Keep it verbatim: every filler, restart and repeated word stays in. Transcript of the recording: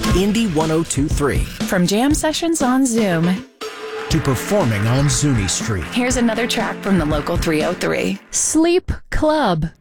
Indy one oh two point three. From jam sessions on Zoom to performing on Zuni Street. Here's another track from the local three oh three. Sleep Club.